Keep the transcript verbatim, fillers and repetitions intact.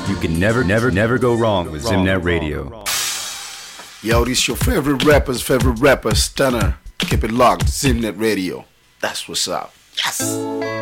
You can never, never, never go wrong with Zimnet Radio. Yo, this your favorite rapper's favorite rapper, Stunner. Keep it locked, Zimnet Radio. That's what's up. Yes!